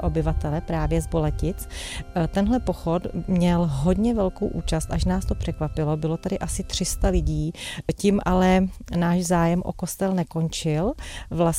obyvatele právě z Boletic. Tenhle pochod měl hodně velkou účast, až nás to překvapilo. Bylo tady asi 300 lidí. Tím ale náš zájem o kostel nekončil. Vlastně